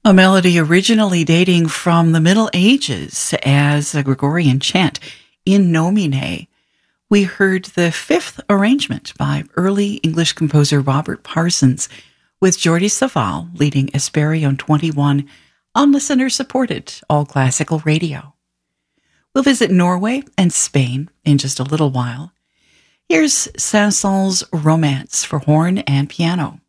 A melody originally dating from the Middle Ages as a Gregorian chant in Nomine. We heard the fifth arrangement by early English composer Robert Parsons, with Jordi Savall leading Esperion 21 on listener-supported All Classical Radio. We'll visit Norway and Spain in just a little while. Here's Saint-Saëns' Romance for horn and piano.